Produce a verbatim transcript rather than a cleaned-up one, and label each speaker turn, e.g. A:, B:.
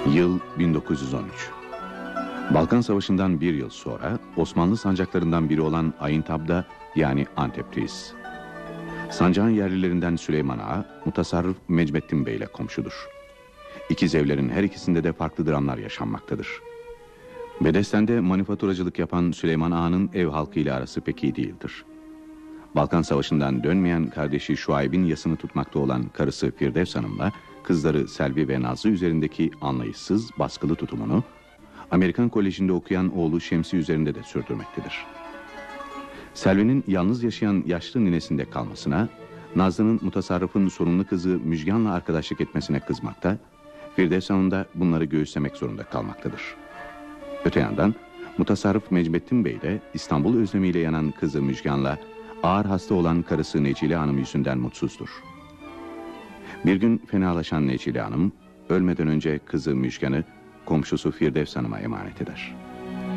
A: Yıl bin dokuz yüz on üç. Balkan Savaşı'ndan bir yıl sonra Osmanlı sancaklarından biri olan Ayıntab'da, yani Antep'teyiz. Sancağın yerlilerinden Süleyman Ağa, mutasarrıf Mecmettin Bey ile komşudur. İkiz evlerin her ikisinde de farklı dramlar yaşanmaktadır. Bedesten'de manifaturacılık yapan Süleyman Ağa'nın ev halkıyla arası pek iyi değildir. Balkan Savaşı'ndan dönmeyen kardeşi Şuayb'in yasını tutmakta olan karısı Firdevs Hanım'la kızları Selvi ve Nazlı üzerindeki anlayışsız, baskılı tutumunu Amerikan Koleji'nde okuyan oğlu Şemsi üzerinde de sürdürmektedir. Selvi'nin yalnız yaşayan yaşlı ninesinde kalmasına, Nazlı'nın mutasarrıfın sorunlu kızı Müjgan'la arkadaşlık etmesine kızmakta, Firdevs Hanım da bunları göğüslemek zorunda kalmaktadır. Öte yandan mutasarrıf Mecmettin Bey de İstanbul özlemiyle yanan kızı Müjgan'la ağır hasta olan karısı Necile Hanım yüzünden mutsuzdur. Bir gün fenalaşan Necile Hanım, ölmeden önce kızı Müjgan'ı komşusu Firdevs Hanım'a emanet eder.